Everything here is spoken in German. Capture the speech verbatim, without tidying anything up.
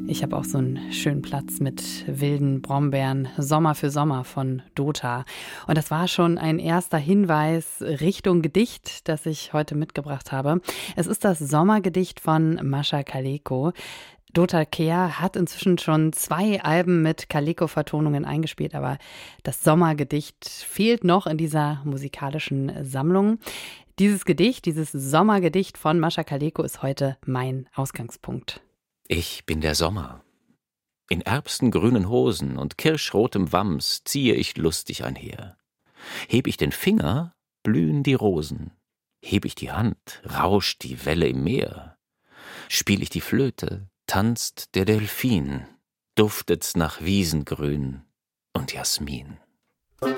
Ich habe auch so einen schönen Platz mit wilden Brombeeren, Sommer für Sommer von Dota. Und das war schon ein erster Hinweis Richtung Gedicht, das ich heute mitgebracht habe. Es ist das Sommergedicht von Mascha Kaleko. Dota Kehr hat inzwischen schon zwei Alben mit Kaleko-Vertonungen eingespielt, aber das Sommergedicht fehlt noch in dieser musikalischen Sammlung. Dieses Gedicht, dieses Sommergedicht von Mascha Kaleko ist heute mein Ausgangspunkt. Ich bin der Sommer. In erbsengrünen Hosen und kirschrotem Wams ziehe ich lustig einher. Heb ich den Finger, blühen die Rosen. Heb ich die Hand, rauscht die Welle im Meer. Spiel ich die Flöte, tanzt der Delphin, duftet's nach Wiesengrün und Jasmin.